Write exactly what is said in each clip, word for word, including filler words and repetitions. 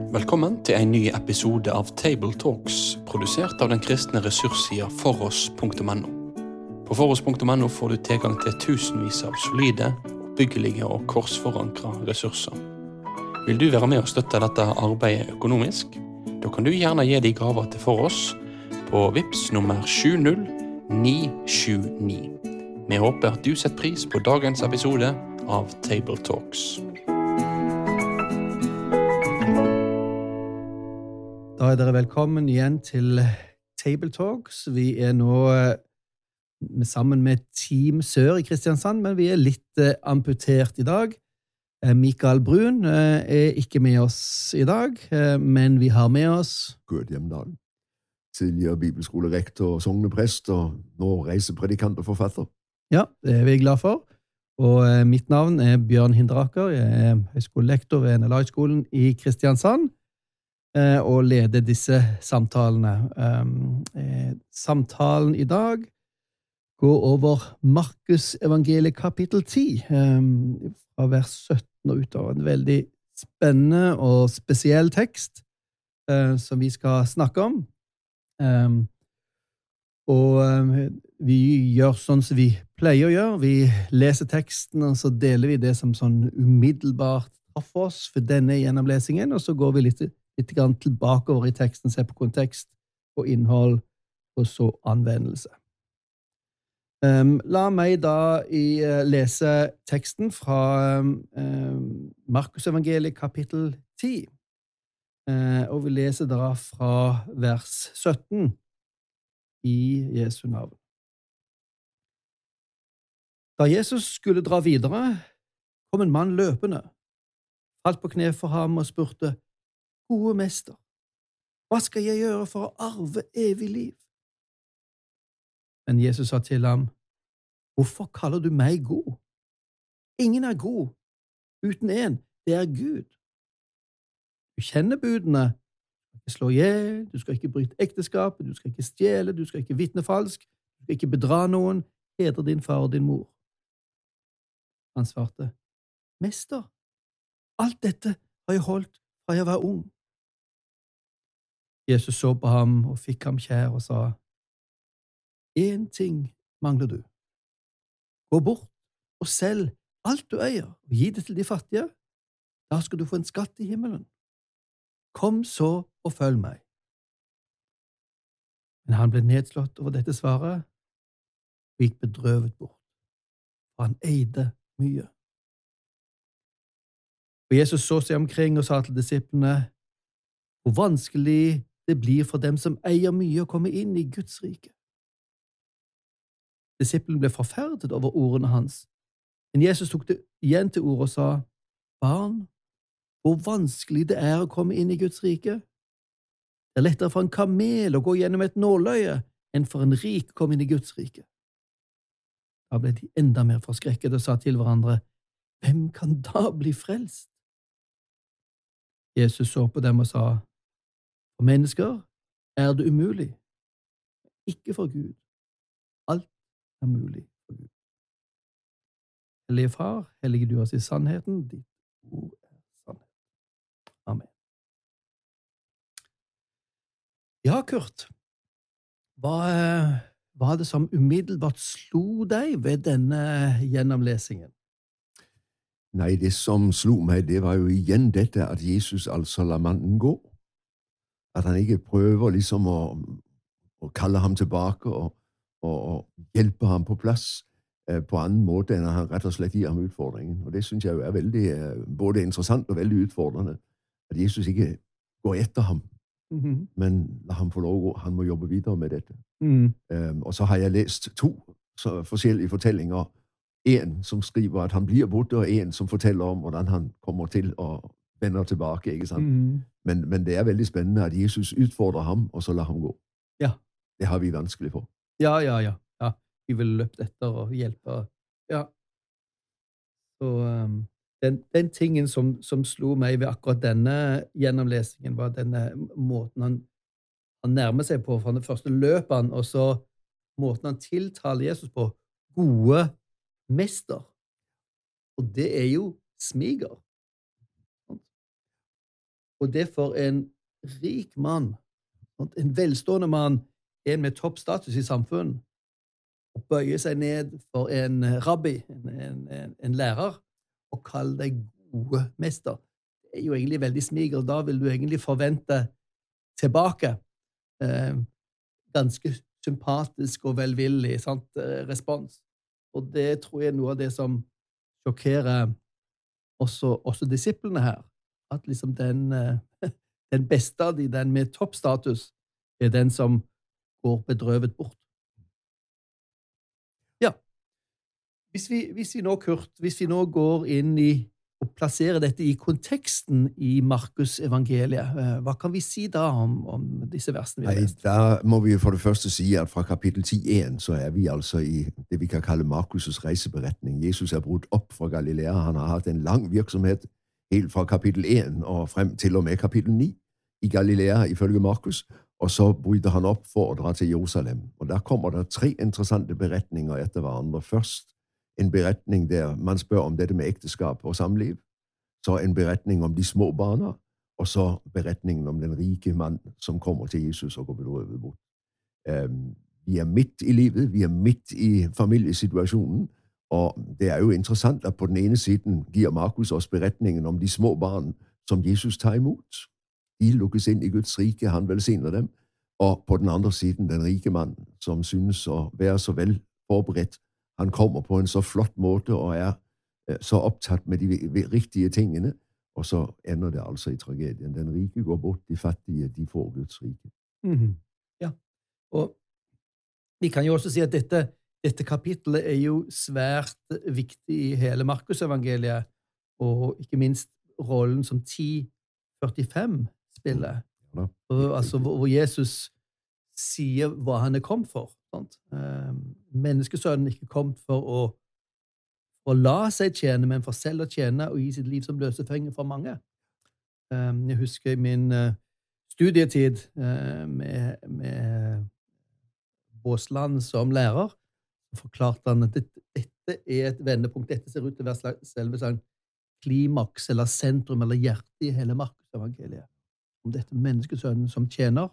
Velkommen til en ny episode av Table Talks, produsert av den kristne ressurssida foross punktum no. På foross punktum no får du tilgang til tusenvis av solide, oppbyggelige og korsforankra ressurser. Vil du være med og støtte dette arbeidet økonomisk? Da kan du gjerne gi de gaver til Foross på Vips nummer sju null ni sju ni. Vi håper at du setter pris på dagens episode av Table Talks. Da er dere velkommen igjen til Table Talks. Vi er nå sammen med Team Sør i Kristiansand, men vi er litt amputert i dag. Mikael Brun er ikke med oss i dag, men vi har med oss Gurt Hjemdal, tidligere bibelskolerektor og sogneprest, og nå reisepredikant og forfatter. Ja, det er vi glad for. Og mitt navn er Bjørn Hinderaker. Jeg er høyskolelektor ved N L A-skolen i Kristiansand, og leder disse samtalene. Samtalen i dag går over Markus evangeliet kapittel ti, fra vers sytten og utover. En veldig spennende og spesiell tekst som vi skal snakke om. Og vi gjør sånn som vi pleier å gjøre. Vi leser teksten, og så deler vi det som sånn umiddelbart traff oss for denne gjennomlesingen, og så går vi litt litt grann tilbake over i teksten, se på kontekst og innhold, og så anvendelse. Um, la meg da i, uh, lese teksten fra um, Markus evangeliet kapittel ti, uh, og vi leser da fra vers sytten i Jesu navn. Da Jesus skulle dra videre, kom en mann løpende, falt på kne for ham og spurte: Gode mester, hva skal jeg gjøre for å arve evig liv? Men Jesus sa til ham: Hvorfor kaller du meg god? Ingen er god uten en, det er Gud. Du kjenner budene: Du skal ikke slå ihjel, du skal ikke bryte ekteskapet, du skal ikke stjele, du skal ikke vitne falsk, du skal ikke bedra noen, hedre din far og din mor. Han svarte: Mester, alt dette har jeg holdt fra jeg var ung. Jesus så på ham og fikk ham kjær og sa: En ting mangler du. Gå bort og selg alt du eier, og gi det til de fattige. Da skal du få en skatt i himmelen. Kom så og følg meg. Men han ble nedslått over dette svaret og gikk bedrøvet bort, for han eide mye. Og Jesus så seg omkring og sa til disiplene: Hvor vanskelig det blir for dem som eier mye å komme inn i Guds rike. Disippelen ble forferdet over ordene hans, men Jesus tok det igjen til ord og sa: Barn, hvor vanskelig det er å komme inn i Guds rike. Det er lettere for en kamel å gå gjennom et nåløye enn for en rik å komme inn i Guds rike. Da ble de enda mer forskrekket og sa til hverandre: Hvem kan da bli frelst? Jesus så på dem og sa: For mennesker er det umulig, ikke for Gud. Alt er mulig for Gud. Hellige Far, hellige du oss i sannheten, ditt ord er sannhet. Amen. Ja, Kurt, hva, hva er det som umiddelbart slo deg ved denne gjennomlesingen? Nei, det som slo meg, det var jo igjen dette at Jesus altså lar mannen gå. At han ikke prøver liksom å, å kalle ham tilbake og, og, og hjelpe ham på plass eh, på annen måte enn at han rett og slett gir ham utfordringen. Og det synes jeg jo er veldig, eh, både interessant og veldig utfordrende, at Jesus ikke går etter ham, mm-hmm. men la ham få lov å gå. Han må jobbe videre med dette. Mm. Um, og så har jeg lest to så forskjellige fortellinger. En som skriver at han blir borte, og en som forteller om hvordan han kommer til å vende tilbake, ikke sant? Mm. Men, men det er veldig spennende at Jesus utfordrer ham, og så lar ham gå. Ja. Det har vi vanskelig for. Ja, ja, ja. ja. Vi vil løpe etter og hjelpe. Ja. Så um, den, den tingen som, som slo meg ved akkurat denne gjennomlesingen, var denne måten han, han nærmer seg på, fra den første løperen, og så måten han tiltaler Jesus på: Gode mester. Og det er jo smiger. Og det for en rik mann, en velstående mann, en med toppstatus i samfunnet, å bøye seg ned for en rabbi, en, en, en, en lærer, og kalle deg gode mester. Det er jo egentlig veldig smiger. Da vil du egentlig forvente tilbake eh, ganske sympatisk og velvillig, sant, respons. Og det tror jeg er noe av det som sjokkerer også, også disiplene her. At liksom den, den beste av de, den med toppstatus, er den som går bedrøvet bort. Ja. Hvis vi, hvis vi nå, Kurt, hvis vi nå går inn i og plasserer dette i konteksten i Markus evangeliet, hva kan vi si da om, om disse versene vi har lest? Nei, da må vi for det første si at fra kapittel ti én så er vi altså i det vi kan kalle Markus' reiseberetning. Jesus er brutt opp fra Galilea. Han har hatt en lang virksomhet helt fra kapittel én og frem til og med kapittel ni i Galilea, ifølge Markus, og så bryter han opp for å dra til Jerusalem. Og der kommer det tre interessante beretninger etter hverandre. Først en beretning der man spør om dette med ekteskap og samliv, så en beretning om de små barna, og så beretningen om den rike mann som kommer til Jesus og går bedrøvet bort. Um, vi er midt i livet, vi er midt i familiesituasjonen, og det er jo interessant at på den ene siden giver Markus oss beretningen om de små barn som Jesus tar imot. De lukkes inn i Guds rike, han velsigner dem, og på den andre siden den rike mann som synes å være så vel forberedt. Han kommer på en så flott måte og er så opptatt med de riktige tingene, og så ender det altså i tragedien. Den rike går bort, de fattige, de får Guds rike. Mm-hmm. Ja, og vi kan jo også si at dette, dette kapitlet er jo svært viktig i hele Markus-evangeliet, og ikke minst rollen som ti førtifem spiller, ja, og, altså, hvor Jesus sier hva han er kommet for. Sant? Um, menneskesønnen er ikke kommet for å, for å la seg tjene, men for selv å tjene og gi sitt liv som løsefenger for mange. Um, jeg husker i min uh, studietid uh, med, med Båsland som lærer, så forklarte han at dette, dette er et vendepunkt. Dette ser ut til å være selve sånn klimaks eller sentrum eller hjerte i hele Markus-evangeliet. Om dette menneskesønnen som tjener.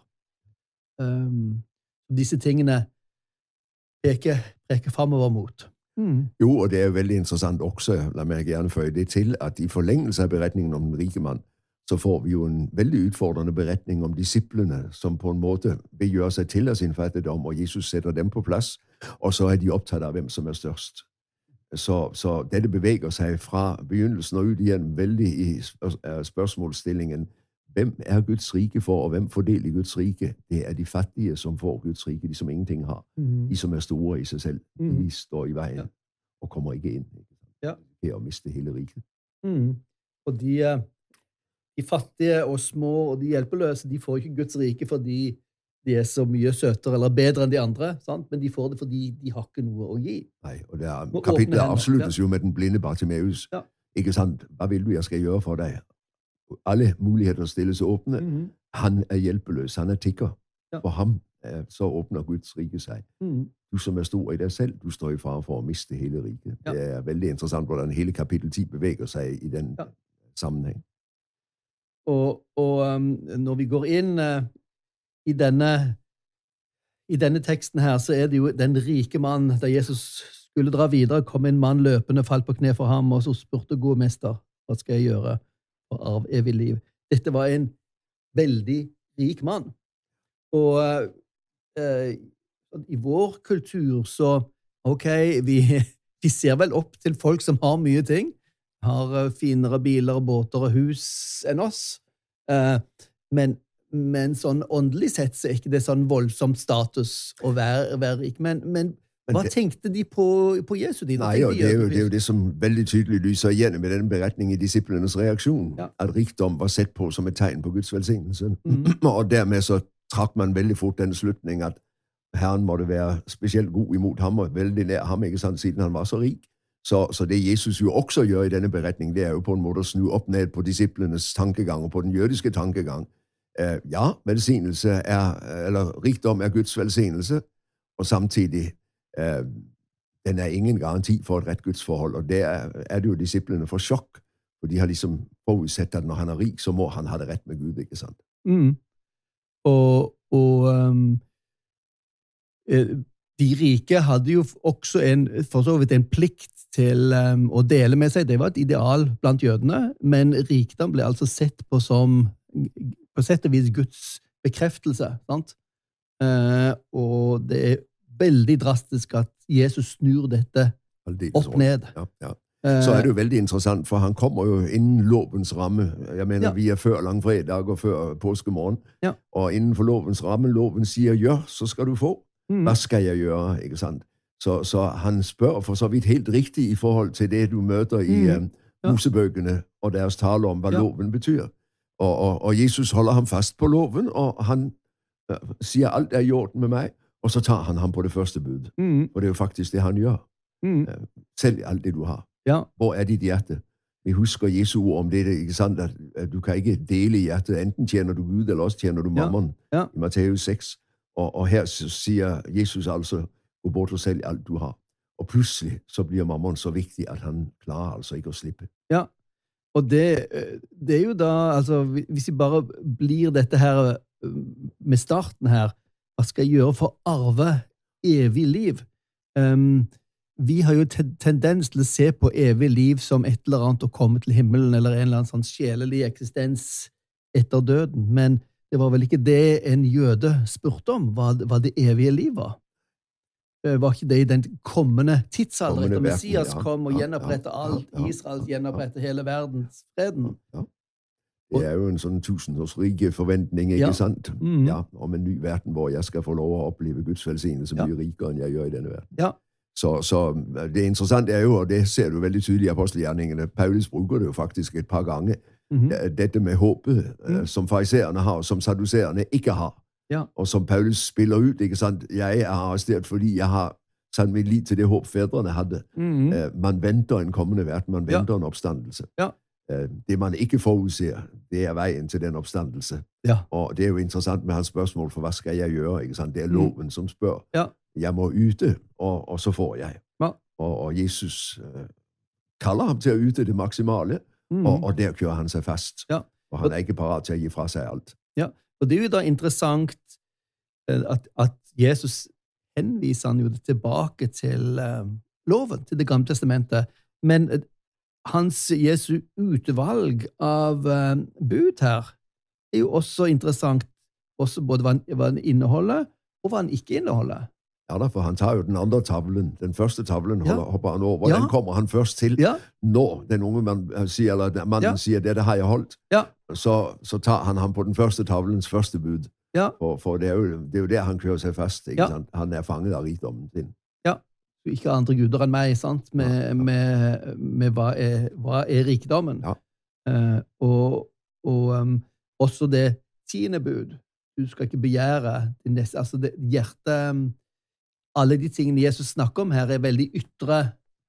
Um, disse tingene peker, peker fremover mot. Mm. Jo, og det er veldig interessant også, la meg gjerne føye det til, at i forlengelse av beretningen om den rike mann, så får vi jo en veldig utfordrende beretning om disiplene, som på en måte vil gjøre seg til av sin fattigdom, og Jesus setter dem på plass, og så er de opptatt av hvem som er størst. Så, så dette beveger seg fra begynnelsen og ut igjen veldig i spørsmålsstillingen. Hvem er Guds rike for, og hvem får del i Guds rike? Det er de fattige som får Guds rike, de som ingenting har. Mm. De som er store i seg selv. Mm. De står i veien, ja, og kommer ikke inn. Ja. Det er å miste hele riket. Mm. Og de, de fattige og små og de hjelpeløse, de får ikke Guds rike fordi de er så mye søtere eller bedre enn de andre, sant? Men de får det fordi de har ikke noe å gi. Nei, og det er, kapitlet avsluttes ja. jo med den blinde Bartimeus. Ja. Ikke sant? Hva vil du jeg skal gjøre for deg? Alle muligheter stilles åpne. Mm-hmm. Han er hjelpeløs, han er tigger. Ja. For ham eh, så åpner Guds rike seg. Mm-hmm. Du som er stor i deg selv, du står i fare for å miste hele riket. Ja. Det er veldig interessant hvordan hele kapittel ti beveger seg i den ja. sammenheng. Og, og um, når vi går inn uh, i denne i denne teksten her, så er det jo den rike mann, da Jesus skulle dra videre, kom en mann løpende, falt på kne for ham, og så spurte gode mester, hva skal jeg gjøre for arv evig liv? Dette var en veldig rik mann. Og uh, i vår kultur så, ok, vi, vi ser vel opp til folk som har mye ting, har uh, finere biler, båter og hus enn oss, uh, men, men sånn åndelig sett så er ikke det sånn voldsomt status å være, være rik. Men, men hva det, tenkte de på, på Jesu tid? Nei, jo, det, er jo, det er jo det som veldig tydelig lyser igjen med denne beretningen i disiplenes reaksjon, ja. At rikdom var sett på som et tegn på Guds velsignelse. Mm. Og dermed så trakk man veldig fort den slutning at Herren måtte være spesielt god imot ham, og veldig nær ham, ikke sant, siden han var så rik. Så, så det Jesus jo også gjør i denne beretningen, det er jo på en måte å snu opp ned på disiplenes tankegang og på den jødiske tankegang. Uh, ja, velsignelse er, eller rikdom er Guds velsignelse, og samtidig den er ingen garanti for et rett gudsforhold, og det er, er det jo disiplene for sjokk, For de har liksom forudsett at når han er rik, så må han ha det rett med Gud, ikke sant? Mm. Og, og um, de rike hadde jo også en, for så vidt en plikt til um, å dele med seg. Det var et ideal blant jødene, men rikdom ble altså sett på som på sett og vis Guds bekreftelse, sant? Uh, og det er veldig drastisk at Jesus snur dette opp ned. Ja, ja. Så er det jo veldig interessant, for han kommer jo innen lovens ramme. Jeg mener, ja. Vi er før langfredag og før påskemorgen, ja. Og innenfor lovens ramme, loven sier gjør, så skal du få. Mm. Hva skal jeg gjøre, ikke sant? Så, så han spør for så vidt helt riktig i forhold til det du møter i mm. um, ja. Mosebøkene og deres tale om, hva ja. Loven betyr. Og, og, og Jesus holder ham fast på loven, og han uh, sier alt er i orden med meg, og så tar han ham på det første bud. Mm. Og det er jo faktisk det han gjør. Mm. Uh, selv alt det du har. Ja. Hvor er dit hjerte? Vi husker Jesu ord om det, ikke sant? At, at du kan ikke dele hjertet. Enten tjener du Gud, eller også tjener du mammon. Ja. Ja. I Matteus seks. Og, og her sier Jesus altså, gå bort og selg alt du har. Og plutselig så blir mammon så viktig at han klarer altså ikke å slippe. Ja, og det, det er jo da, altså, hvis vi bare blir dette her med starten her, hva skal jeg gjøre for å arve evig liv? Um, Vi har jo tendens til å se på evig liv som et eller annet å komme til himmelen, eller en eller annen sånn sjelelig eksistens etter døden. Men det var vel ikke det en jøde spurte om, hva, hva det evige liv var. Var ikke det i den kommende tidsalder, etter Messias ja. Kom og ja, gjenopprette ja, alt, ja, ja, Israel gjenopprette hele verdensfreden. Ja. Det er jo en sånn tusenårsrike forventning, ikke ja. Sant? Mm. Ja, om en ny verden, hvor jeg skal få lov å oppleve Guds velsignelse mye ja. Rikere enn jeg gjør i denne verden. Ja. Så, så det interessante er jo, og det ser du veldig tydelig i apostelgjerningene, Paulus bruker det jo faktisk et par ganger, mm-hmm. dette med håpet, mm. som fariserene har, som saduserene ikke har. Ja. Og som Paulus spiller ut, ikke sant? Jeg er arrestert, fordi jeg har satt mitt lit til det håp fedrene hadde. Mm. Man venter en kommende verden, man venter ja. En oppstandelse. Ja. Det man ikke forudser, det er veien til den oppstandelse. Ja. Og det er jo interessant med hans spørsmål, for hva skal jeg gjøre? Ikke sant? Det er loven som spør. Ja. Jeg må yte, og, og så får jeg. Ja. Og, og Jesus uh, kaller ham til å yte det maksimale, mm. og, og der kører han seg fast. Ja. Og han er ikke parat til å gi fra seg alt. Ja, og det er jo da interessant at, at Jesus henviser han jo tilbake til uh, loven, til Det gamle testamentet, men uh, hans Jesu utvalg av uh, bud her er jo også interessant, også både hva, hva den inneholder, og hva den ikke inneholder. Ja da, for han tar jo den andre tavlen. Den første tavlen holder, ja. Hopper han over. Ja. Den kommer han først til. Ja. Når den unge man sier, eller mannen ja. Sier, dette har jeg holdt, ja. så, så tar han ham på den første tavlens første bud. Ja. For, for det, er jo, det er jo der han kører seg fast. Ikke ja. Sant? Han er fanget av rikdommen sin. Ja, du ikke andre guder enn meg, sant? Med, ja. med, med hva, er, hva er rikdommen. Ja. Uh, og og um, også det tiende bud. Du skal ikke begjære det neste, altså det hjertet um, alle de tingene Jesus snakker om her er veldig ytre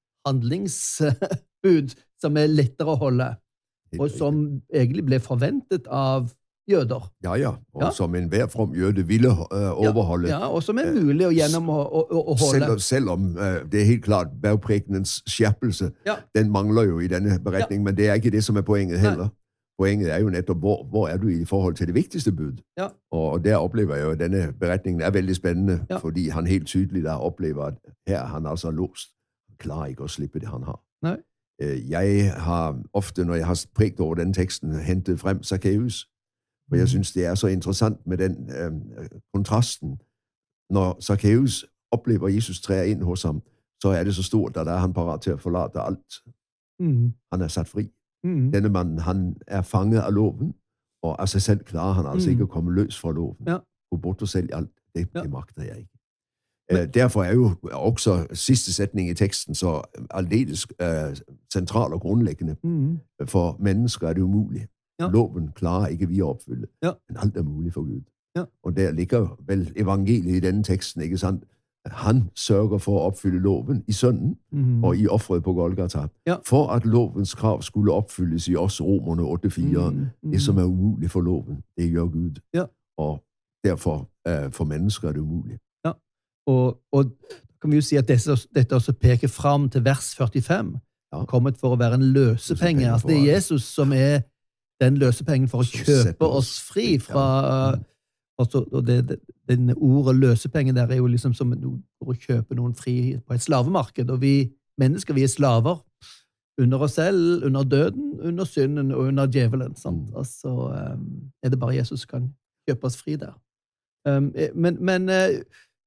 handlingsbud som er lettere å holde, og som egentlig ble forventet av jøder. Ja, ja, og ja. Som enhver from jøde ville uh, overholde. Ja, ja, og som er mulig å gjennom å, å, å holde. Selv, selv om uh, det er helt klart bergprekenens skjerpelse, ja. Den mangler jo i denne beretning, ja. Men det er ikke det som er poenget heller. Nei. Poenget er jo nettopp, hvor, hvor er du i forhold til det viktigste bud? Ja. Og der opplever jeg jo, at denne beretningen er veldig spennende, ja. Fordi han helt tydelig der opplever, at her er han altså låst. Han klarer ikke å slippe det han har. Nei. Jeg har ofte, når jeg har prekt over den teksten, hentet frem Zacchaeus, og jeg synes det er så interessant med den øh, kontrasten. Når Zacchaeus opplever Jesus træder inn hos ham, så er det så stort, at der er han parat til å forlate alt. Mm. Han er satt fri. Mm. Denne mannen, han er fanget av loven, og av seg selv klarer han altså mm. ikke å komme løs fra loven. Ja. Gå bort og selge alt. Det, ja. Det makter jeg ikke. Men, uh, derfor er jo også sidste setning i teksten så aldeles uh, sentral og grundlæggende. mm. For mennesker er det umulig. Ja. Loven klarer ikke vi å oppfylle, ja. Men alt er mulig for Gud. Ja. Og der ligger vel evangeliet i denne teksten, ikke sant? Han sørger for å oppfylle loven i sønnen mm. og i offeret på Golgata. Ja. For at lovens krav skulle oppfylles i oss romerne åtte fire. Mm. Mm. Det som er umulig for loven, det gjør Gud. Ja. Og derfor uh, for mennesker er det umulig. Ja, og, og kan vi jo si at dette, dette også peker fram til vers førtifem. Ja. kommet for å være en løsepenge. Løsepenge Altså, det er for alle. Jesus som er den løsepengen for å Som kjøpe setter oss oss fri fri, fra ja. Mm. altså, og det, det, den ordet løsepenge der er jo liksom som for å kjøpe noen fri på et slavemarked, og vi mennesker, vi er slaver under oss selv, under døden, under synden og under djevelen. Sant? Mm. Altså, um, er det bare Jesus som kan kjøpe oss fri der. Um, men men uh,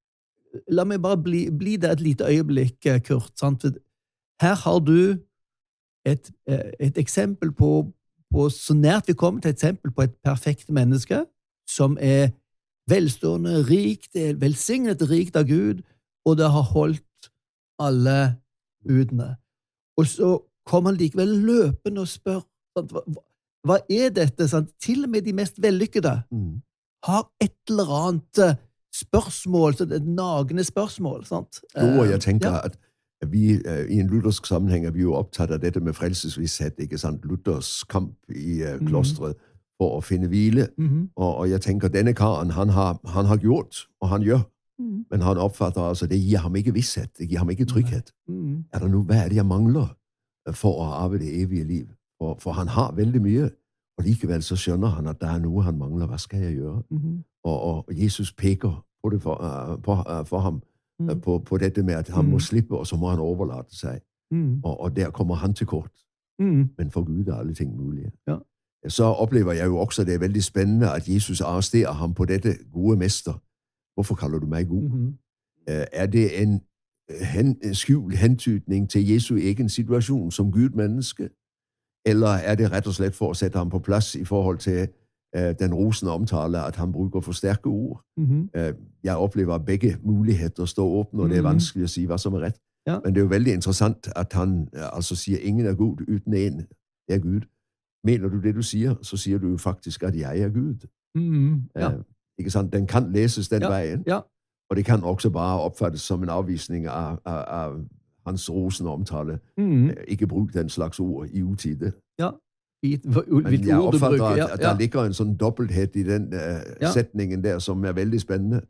la meg bare bli, bli der et lite øyeblikk, Kurt. Sant? Her har du et, et eksempel på, på, så nært vi kommer til et eksempel på et perfekt menneske, som er velstående, rikt, det er velsignet rikt av Gud, og det har holdt alle budene. Og så kommer han likevel løpende og spør, sant? Hva, hva er dette? Sant? Til og med de mest vellykkede Mm. har et eller annet spørsmål, så det er et nagende spørsmål. Sant? Jo, og jeg tenker Ja. at vi uh, i en luthersk sammenheng er vi jo opptatt av dette med frelsesvisshet, ikke sant? Luthers kamp i uh, klostret for å finne hvile. Mhm. Og, og jeg tenker, denne karen, han har, han har gjort, og han gjør, Mhm. men han oppfatter altså, det gir ham ikke visshet, det gir ham ikke trygghet. Mhm. Er det noe, hva er det jeg mangler for å arve det evige liv? For, for han har veldig mye, og likevel så skjønner han at det er noe han mangler. Hva skal jeg gjøre? Mhm. Og, og Jesus peker på det for, uh, på, uh, for ham, uh, Mhm. på, på dette med at han Mm. må slippe, og så må han overlate seg. Mhm. Og, og der kommer han til kort. Mhm. Men for Gud er alle ting mulige. Ja. Så opplever jeg jo også, at det er veldig spennende at Jesus arresterer ham på dette gode mester. Hvorfor kaller du meg god? Mhm. Uh, er det en hen, skjult hentydning til Jesu egen situasjon som Gud-menneske? Eller er det rett og slett for å sette ham på plass i forhold til uh, den rosende omtale at han bruker for sterke ord? Mhm. Uh, jeg opplever at begge muligheter står åpne, og det er Mhm. vanskelig å si hva som er rett. Ja. Men det er jo veldig interessant at han uh, altså sier ingen er god uten en, det er Gud. Mener du det du sier, så sier du jo faktisk at jeg er Gud. Mhm. Ja. Uh, ikke sant? Den kan leses den Ja. veien, Ja. og det kan også bare oppfattes som en avvisning av, av, av hans rosende omtale. Mhm. Uh, ikke bruk den slags ord i utide. Ja. Hvit, Men hvilke jeg ord du oppfatter bruker. at, Ja. at Ja. der ligger en sånn dobbelthet i den uh, Ja. setningen der som er veldig spennende.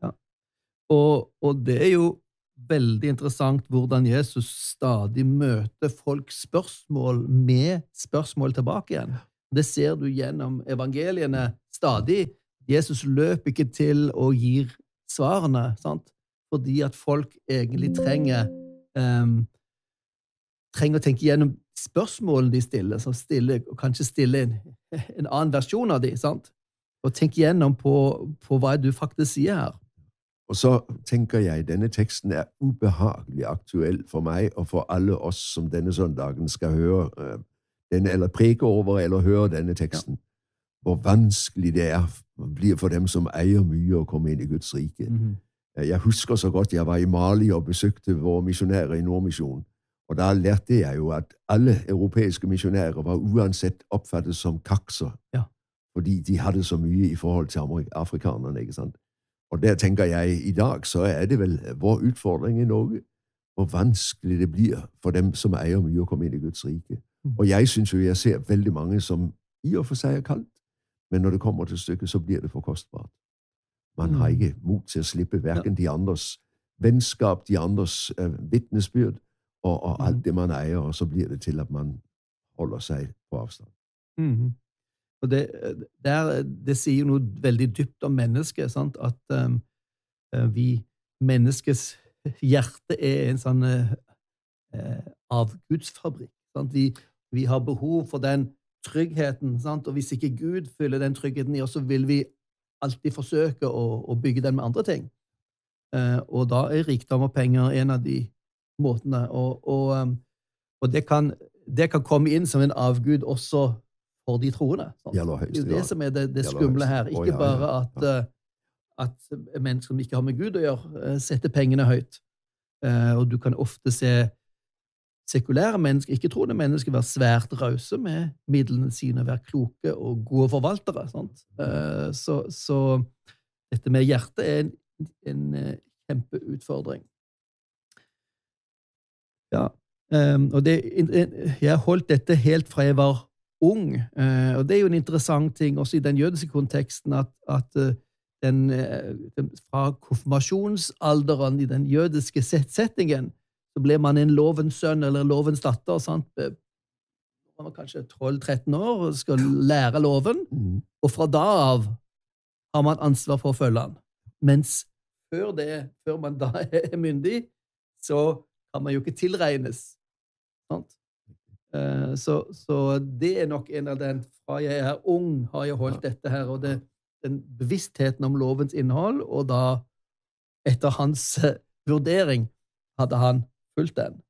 Og, og det er jo veldig interessant hvordan Jesus stadig møter folks spørsmål med spørsmål tilbake igjen. Det ser du gjennom evangeliene stadig. Jesus løper ikke til og gir svarene, sant? Fordi at folk egentlig trenger um, trenger å tenke gjennom spørsmålene de stiller, så stille, og kanskje stille en, en annen versjon av de, sant? Og tenke gjennom på, på hva du faktisk sier her. Og så tenker jeg, denne teksten er ubehagelig aktuell for meg og for alle oss som denne søndagen skal høre uh, denne, eller preke over eller høre denne teksten. Ja. Hvor vanskelig det er, blir for dem som eier mye å komme inn i Guds rike. Mhm. Jeg husker så godt, jeg var i Mali og besøkte våre misjonærer i Nordmisjonen, og da lærte jeg jo at alle europeiske misjonærer var uansett oppfattet som kakser, Ja. fordi de hadde så mye i forhold til afrikanerne, ikke sant? Og der tenker jeg, i dag så er det vel vår utfordring i Norge, hvor vanskelig det blir for dem som eier mye å komme inn i Guds rike. Mm. Og jeg synes jo, jeg ser veldig mange som i og for seg er kalt, men når det kommer til stykket, så blir det for kostbart. Man Mm. har ikke mot til å slippe hverken de andres vennskap, de andres uh, vitnesbyrd, og, og Mm. alt det man eier, og så blir det til at man holder seg på avstand. Mhm. Og det, der, det sier noe veldig dypt om mennesket, sant? At um, vi, menneskets hjerte er en sånn uh, avgudsfabrikk. Sant? Vi, vi har behov for den tryggheten, sant? Og hvis ikke Gud fyller den tryggheten i oss, så vil vi alltid forsøke å, å bygge den med andre ting. Uh, og da er rikdom og penger en av de måtene. Og, og, um, og det, kan, det kan komme inn som en avgud også for de troende. Sant? I aller høyeste Det er det grad. som er det, det I aller skumle høyeste. her. Å, Ikke ja, ja, bare ja. at, uh, at mennesker som ikke har med Gud å gjøre, uh, setter pengene høyt. Uh, og du kan ofte se sekulære mennesker, ikke-troende mennesker, være svært rause med midlene sine, være kloke og gode forvaltere. Sant? Uh, så, så dette med hjertet er en, en uh, kjempeutfordring. Ja, um, og det, jeg har holdt dette helt fra jeg var ung, uh, og det er jo en interessant ting også i den jødiske konteksten, at, at uh, den, uh, den, fra konfirmasjonsalderen i den jødiske settingen, så blir man en lovens sønn eller lovens datter, sant? Man var kanskje tolv tretten år og skal lære loven, Mm. og fra da av har man ansvar for å følge den. Mens før det, før man da er myndig, så kan man jo ikke tilregnes. Sant? Eh, Så, så det er nok en av den, fra jeg er ung, har jeg holdt dette her, og det, den bevisstheten om lovens innhold, og da, etter hans eh, vurdering, hadde han fulgt den.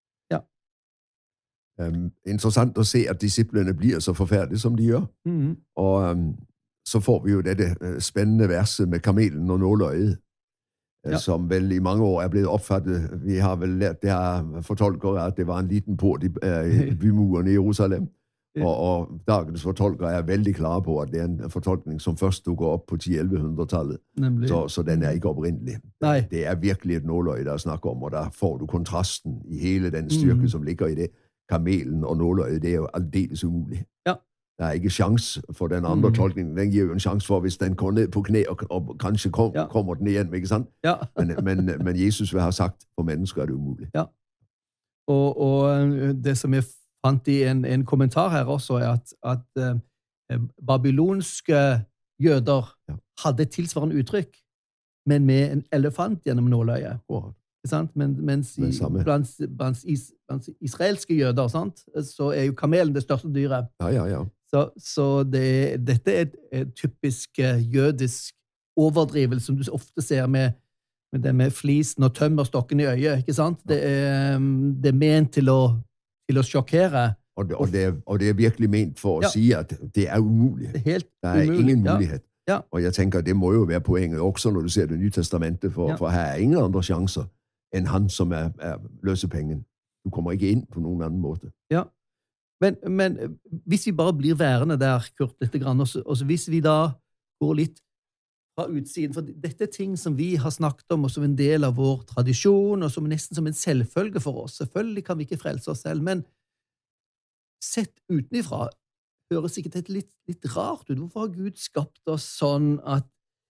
Um, interessant å se at disiplene blir så forfærdelige som de gjør. Mhm. Og um, så får vi jo dette uh, spennende verset med kamelen og nåløyet, uh, Ja. som vel i mange år er blevet opfattet. Vi har vel lært det her fortolkere, at det var en liten port i, uh, i bymuren i Jerusalem. Ja. Og, og dagens fortolkere er veldig klare på, at det er en fortolkning, som først dukker opp på ti elleve hundre-tallet. Nemlig. Så, så den er ikke opprinnelig. Nei. Det er virkelig et nåløye, der er snakk om, og der får du kontrasten i hele den styrke, Mhm. som ligger i det. Kamelen og nåløyet, det er jo aldeles umulig. Ja. Der er ikke sjans for den andre Mhm. tolkningen. Den giver jo en chance for, hvis den går ned på knæ, og, og kanskje kom, Ja. kommer den igjen, ikke sant? Ja. Men, men, men Jesus vil ha sagt, for mennesker er det umulig. Og, og eh, det som jeg fant i en, en kommentar her også, er at, at eh, babylonske jøder Ja. hadde et tilsvarende uttrykk, men med en elefant gjennom nåløyet. Akkurat. Ikke sant? Men, mens i, Det samme. blant, blant, is, blant israelske jøder, sant? Så er jo kamelen det største dyret. Ja, ja, ja. Så, så det, dette er et, et typisk eh, jødisk overdrivelse, som du ofte ser med, med det med flisen og tømmerstokken i øyet, ikke sant? Det er, um, det er ment til å, til å sjokkere. Og det, og, det er, og det er virkelig ment for å Ja. si, at det er umulig. Det er helt Der er umulig. ingen Ja. mulighet. Ja. Og jeg tenker, det må jo være poenget også, når du ser Det nye testamentet, for, Ja. for her er ingen andre chancer enn han som er, er løsepengen. Du kommer ikke inn på noen annen måte. Men, men eh, hvis vi bare blir værende der, Kurt, litt grann, og så, og så hvis vi da går litt fra utsiden, for dette er ting som vi har snakket om, og som en del av vår tradisjon, og som nesten som en selvfølge for oss. Selvfølgelig kan vi ikke frelse oss selv, men sett utenifra høres sikkert det litt, litt rart ut. Hvorfor har Gud skapt oss sånn at,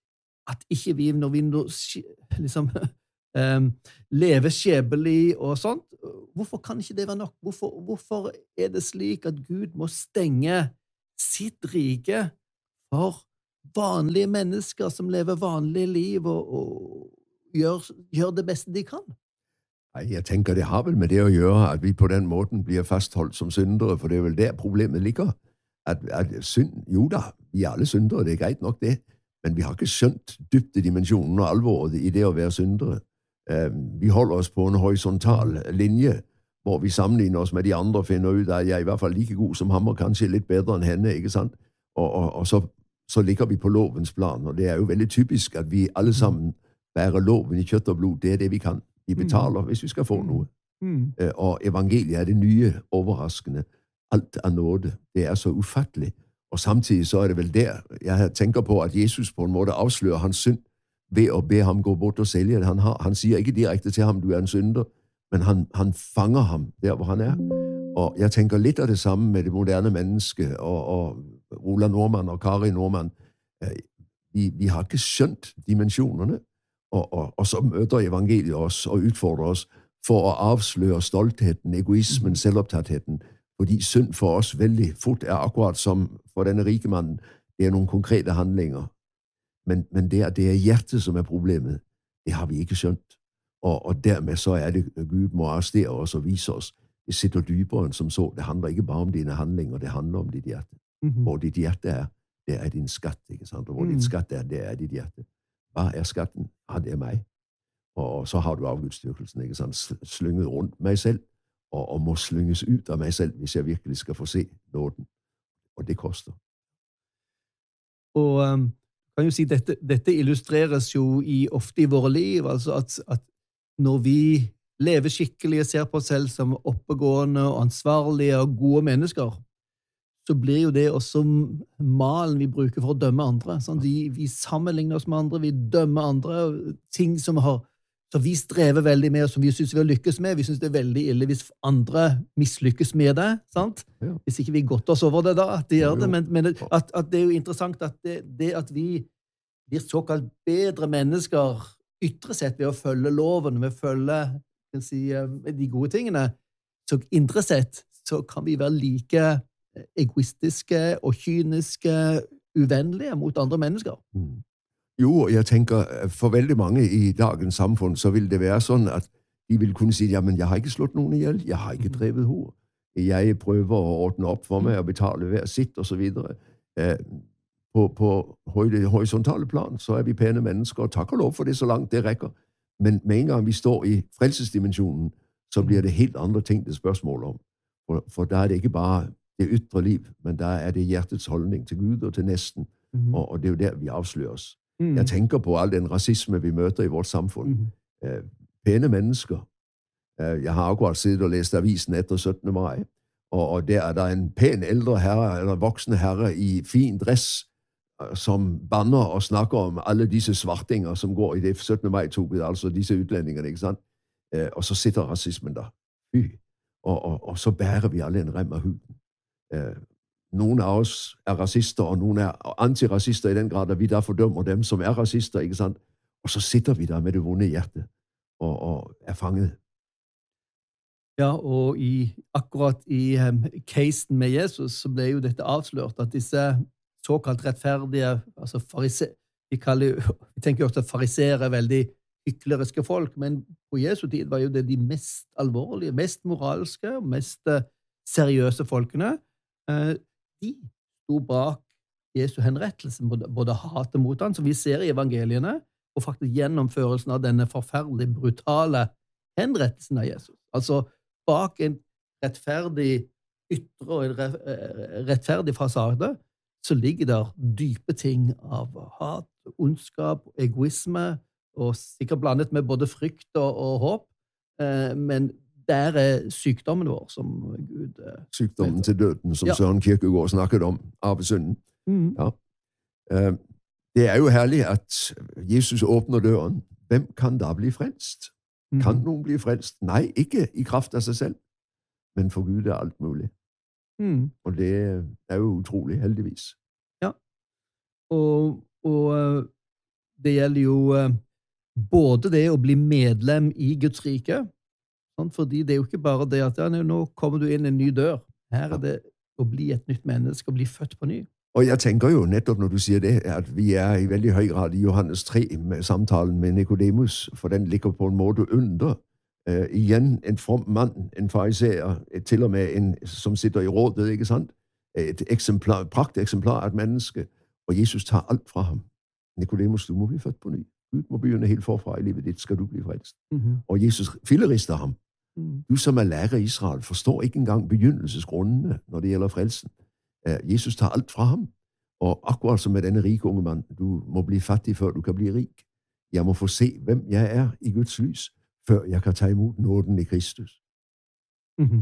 at ikke vi, når vi nå skje- liksom um, lever skjebnelig og sånt, hvorfor kan ikke det være nok? Hvorfor, hvorfor er det slik at Gud må stenge sitt rike for vanlige mennesker som lever vanlige liv og, og gjør, gjør det beste de kan? Nei, jeg tenker, det har vel med det å gjøre, at vi på den måten blir fastholdt som syndere, for det er vel der problemet ligger. At, at synd, jo da, vi er alle syndere, det er greit nok det, men vi har ikke skjønt dybdedimensjonen og alvoret i det å være syndere. Eh, vi holder oss på en horisontal linje, hvor vi sammenligner oss med de andre og finner ut at jeg er i hvert fall like god som ham, og kanskje litt bedre enn henne, ikke sant? Og, og, og så, så ligger vi på lovens plan, og det er jo veldig typisk at vi alle sammen bærer loven i kjøtt og blod. Det er det vi kan. Vi betaler hvis vi skal få noe. Mm. Eh, Og evangeliet er det nye, overraskende. Alt er nåde. Det er så ufattelig. Og samtidig så er det vel der, jeg tenker på, at Jesus på en måte avslører hans synd ved å be ham gå bort og selge det han har. Han sier ikke direkte til ham, du er en synder, men han, han fanger ham der, hvor han er. Og jeg tenker litt av det samme med det moderne mennesket, og, og Roland Nordmann og Kari Nordmann. Eh, Vi, vi har ikke skjønt dimensjonene, og, og, og så møter evangeliet oss og utfordrer oss for å avsløre stoltheten, egoismen, selvopptattheten, fordi synd for oss veldig fort er akkurat som for denne rike mannen. Det er noen konkrete handlinger. Men, men det, det er hjertet som er problemet. Det har vi ikke skjønt. Og, og dermed så er det Gud må arrestere oss og vise oss. Det sitter dypere enn som så. Det handler ikke bare om dine handlinger, det handler om ditt hjerte. Mhm. Hvor ditt hjerte er, det er din skatt, ikke sant? Og hvor Mm. ditt skatt er, det er ditt hjerte. Hva er skatten? Ja, det er meg. Og så har du avgudsdyrkelsen, ikke sant? Sl- Slynget rundt meg selv, og, og må slynges ut av meg selv, hvis jeg virkelig skal få se nåden. Og det koster. Og um, kan jo si, dette, dette illustreres jo i, ofte i våre liv, altså at, at når vi lever skikkelig og ser på oss selv som oppegående og ansvarlige og gode mennesker, så blir jo det også malen vi bruker for å dømme andre. Sånn, vi, vi sammenligner oss med andre, vi dømmer andre, ting som, har, som vi strever veldig med, og som vi synes vi har lykkes med. Vi synes det er veldig ille hvis andre mislykkes med det, sant? Ja. Hvis ikke vi godter oss over det da, at de Jo, gjør det, jo. men, men at, at det er jo interessant at det, det at vi blir såkalt bedre mennesker ytre sett ved å følge loven, ved å følge kan si, de gode tingene, så indre sett så kan vi være like egoistiske og kyniske, uvennlige mot andre mennesker. Mm. Jo, og jeg tenker, for veldig mange i dagens samfunn, så vil det være sånn at de vil kunne si, ja, men jeg har ikke slått noen ihjel, jeg har ikke drevet hor, jeg prøver å ordne opp for meg og betale hver sitt, og så videre. Eh, på, på horisontale plan, så er vi pene mennesker, og takk og lov for det så langt det rekker. Men med en gang vi står i frelsesdimensjonen, så blir det helt andre ting det spørsmål om. For, for da er det ikke bare det ytre liv, men da er det hjertets holdning til Gud og til nesten, mm. og, og det er jo der vi avslører oss. Mm. Jeg tenker på all den rasisme vi møter i vårt samfunn. Mm. Eh, pæne mennesker. Eh, jeg har akkurat siddet og læst avisen etter syttende mai, og, og der er der en pæn ældre herre, eller voksne herre i fin dress, som banner og snakker om alle disse svartinger, som går i det syttende mai-toget, altså disse utlendingerne, ikke sant? Eh, og så sitter rasismen der. Fy. Og, og, og så bærer vi alle en rem av huden. Eh, Noen av oss er rasister, og noen er antirasister i den grad, at vi da fordømmer dem som er rasister, ikke sant? Og så sitter vi der med det vonde hjertet, og, og er fanget. Ja, og i, akkurat i um, casen med Jesus, så ble jo dette avslørt, at disse såkalt rettferdige, altså farise, vi, kaller, vi tenker jo også at farisere er veldig hykleriske folk, men på Jesu tid var jo det de mest alvorlige, mest moralske, og mest uh, seriøse folkene. Uh, de sto bak Jesu henrettelsen, både, både hatet mot han, som vi ser i evangeliene, og faktisk gjennomførelsen av denne forferdelig brutale henrettelsen av Jesus. Altså, bak en rettferdig ytre og en rettferdig fasade, så ligger der dype ting av hat, ondskap, egoisme, og sikkert blandet med både frykt og, og håp, uh, men der er sykdommen vår som Gud... Eh, sykdommen til døden, som ja. Søren Kierkegaard snakket om, arvesynden. Mm. Ja. Eh, det er jo herlig at Jesus åpner døren. Hvem kan da bli frelst? Mm. Kan noen bli frelst? Nei, ikke i kraft av seg selv, men for Gud er alt mulig. Mm. Og det er jo utrolig, heldigvis. Ja, og, og det gjelder jo både det å bli medlem i Guds rike, fordi det er jo ikke bare det at ja, nå kommer du inn en ny dør. Her er det å bli et nytt menneske, å bli født på ny. Og jeg tenker jo nettopp når du sier det, at vi er i veldig høy grad i Johannes tre med samtalen med Nikodemus, for den ligger på en måte under. Uh, igjen en from mann, en fariseer, til og med en som sitter i rådet, ikke sant? Et eksemplar, prakteksemplar av et menneske, og Jesus tar alt fra ham. Nikodemus, du må bli født på ny. Gud må begynne helt forfra i livet ditt, skal du bli frelst. Mm-hmm. Og Jesus fillerister ham. Mm. Du som er lærer i Israel, forstår ikke engang begynnelsesgrunnene når det gjelder frelsen. Uh, Jesus tar alt fra ham, og akkurat som med denne rike unge mann, du må bli fattig før du kan bli rik. Jeg må få se hvem jeg er i Guds lys, før jeg kan ta imot nåden i Kristus. Mm-hmm.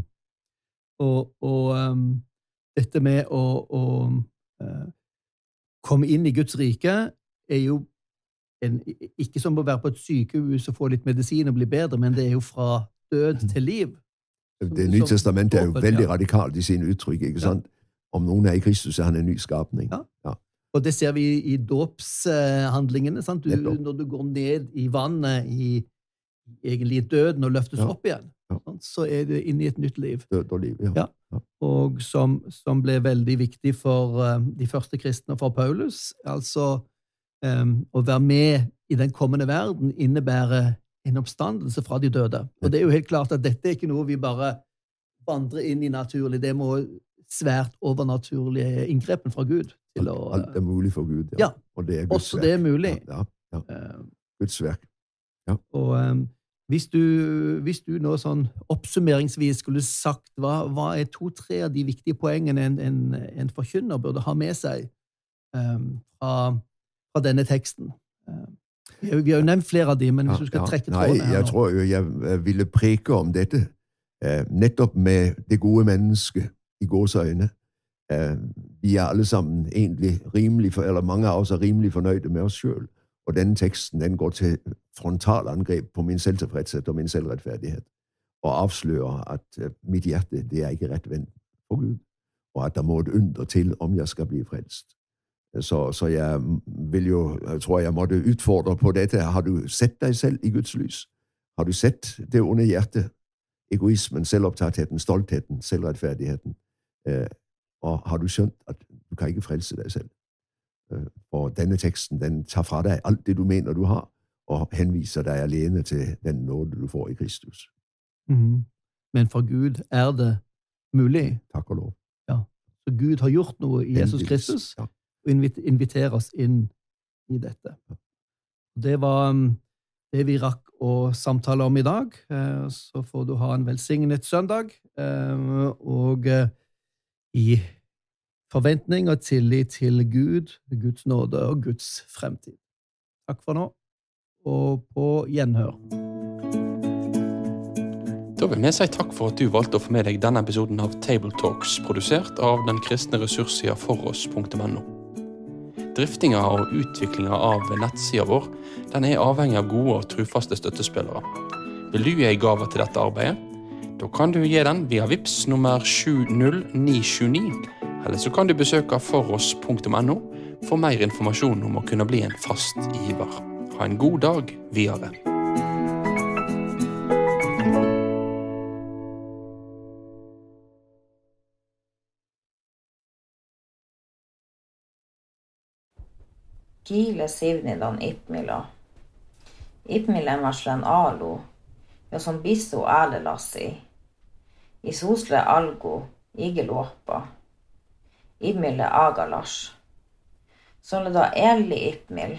Og, og um, dette med å, å uh, komme inn i Guds rike er jo en, ikke som å være på et sykehus og få litt medisin og bli bedre, men det er jo fra død til liv. Det Nye Testamentet er jo veldig radikalt i sine uttrykk, ikke sant? Om noen er i Kristus, er han en ny skapning. Ja. Ja. Og det ser vi i dåpshandlingene, sant? Du, når du går ned i vannet i egentlig døden og løftes ja. Opp igjen, ja. Så er du inne i et nytt liv. Død og liv, ja. Ja. Ja. Og som, som ble veldig viktig for uh, de første kristne og for Paulus, altså um, å være med i den kommende verden innebærer en oppstandelse fra de døde. Og det er jo helt klart at dette er ikke noe vi bare vandrer inn i naturlig, det må svært overnaturlige inngrepen fra Gud. Til alt, å, alt er mulig for Gud, ja. Ja. Og det er Guds også verk. Det er mulig. Ja, ja, ja. Guds verk. Ja. Og um, hvis, du, hvis du nå sånn oppsummeringsvis skulle sagt, hva, hva er to-tre av de viktige poengene en, en, en forkynner burde ha med seg um, fra, fra denne teksten? Um, vi, har, vi har jo nevnt flere av de, men hvis du skal ja, trekke trådene her nå. Nei, jeg tror jo jeg ville preke om dette, eh, nettopp med det gode mennesket i gåseøyne. Eh, vi er alle sammen egentlig rimelig, for, eller mange av oss er rimelig fornøyde med oss selv. Og denne teksten, den går til frontalangrep på min selvtilfredshet og min selvretfærdighet, og avslører at uh, mitt hjerte, det er ikke rettvendt for Gud, og at der må et under til om jeg skal bli frelst. Så, så jeg vil jo, jeg tror jeg måtte utfordre på dette. Har du sett deg selv i Guds lys? Har du sett det onde hjertet? Egoismen, selvopptattheten, stoltheten, selvretfærdigheten. Eh, og har du skjønt at du kan ikke frelse deg selv? Eh, og denne teksten, den tar fra deg alt det du mener du har, og henviser deg alene til den nåde du får i Kristus. Mm. Men for Gud er det mulig. Takk og lov. Ja. Så Gud har gjort noe i Jesus Kristus, ja. Og inviterer oss inn i dette. Det var det vi rakk å samtale om i dag. Så får du ha en velsignet søndag, og i forventning og tillit til Gud, Guds nåde og Guds fremtid. Takk for nå, og på gjenhør. Da vil vi si takk for at du valgte å få med deg denne episoden av Table Talks, produsert av den kristne ressurssida foross punktum no. Driftinga og utviklinga av nettsida vår, den er avhengig av gode og trufaste støttespillere. Vil du gi en gave til dette arbeidet? Da kan du gi den via Vips nummer sju null ni sju ni, eller så kan du besøke foross punktum no for mer informasjon om å kunne bli en fast giver. Ha en god dag videre. Kiile sivnidan Ipmila. Ipmilen varslen alu, ja som bisso äälelassi. I susle algo, ige luoppa. Ipmille agalas. Sånne da eli Ipmil.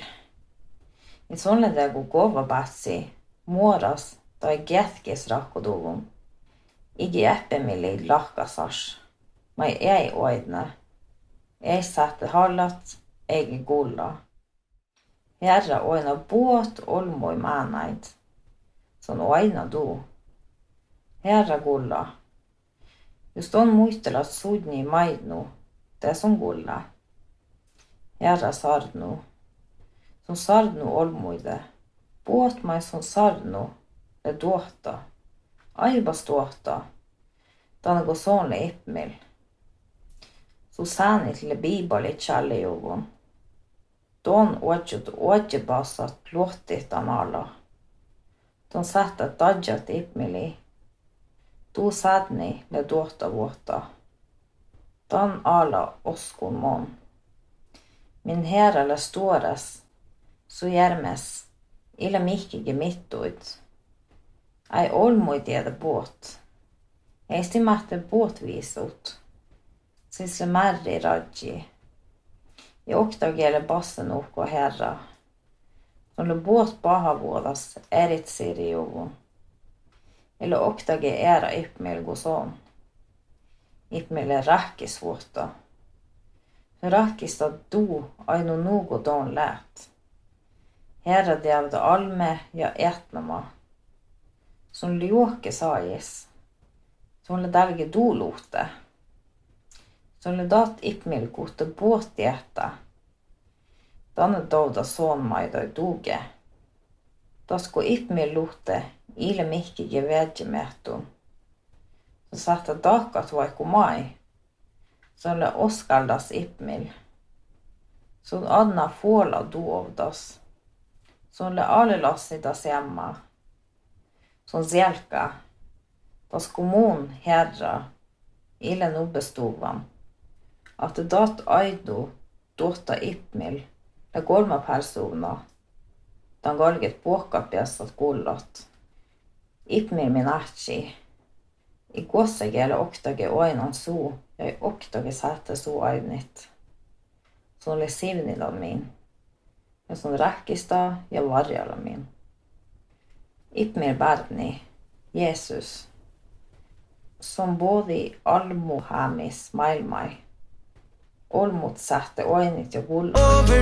I sånne da go gova batsi, moras da i getkis rakkodovum. Ige eppemili lakkasas. Mai ei oidne. Ei sette hallat, ei gulla. Herra oina båt olmo i manaid. Sånn oina du. Herra gulla. Just on muistella sudni i maidnu. Det er som gulla. Herra sarnu. Som sarnu olmoide. Båt mai som sarnu. Det dåta. Aibas dåta. Danne gå sånle Ipmil. Så sani til bibali tjalli jovun. Don åtjut åtjebasat låtit anala. Don satta dadjat Ipmili. Du sadni le dåta våta. Dan ala oskon mon. Min herra le stores, så jermes, illa mikkige mittuid. Ei olmoid er det båt. Ei stimatte båtvisot. Sisle merri radji. I oktagele bassen okko herra. Når båt baha vådas erit siriovo. Eller oktage era Ipmil goson. Ipmil er rakkis våta. Rakkis da du aino nogo don lät. Herra devde alme ja etnama. Som ljoke sajis. Som le davge du lote. Som le dat Ipmil gote båt i etta. Danne dovda son maida i doge. Da sko Ipmil lote ile mikke ge vedjemeton. Så satte dakat vaiko mai. Som le oskaldas Ipmil. Som adna fåla dovdas. Som le alelassidas hjemma. Som zjelka. Da sko mon herra ile nubbestovan. At det dat aido dåta Ipmil le golma persona. Dan galget båkapjäsat gullat. Ipmil min atsi. I gåsage eller oktage oinan su. Jeg oktage sette su ainit. Sånn le sivnidan min. Ja sånn rakkista ja varjala min. Ipmil bärni. Jesus. Som både i almo hamis mailmai. Olmot satte oinit ja gull.